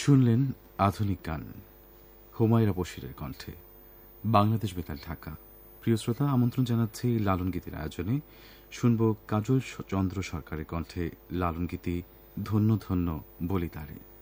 শুনলেন আধুনিক গান হুমায়রা বশিরের কণ্ঠে। বাংলাদেশ বেতার ঢাকা। প্রিয় শ্রোতা, আমন্ত্রণ জানাচ্ছি লালন গীতির আয়োজনে। শুনব কাজল চন্দ্র সরকারের কণ্ঠে লালন গীতি ধন্য ধন্য বলিতারে।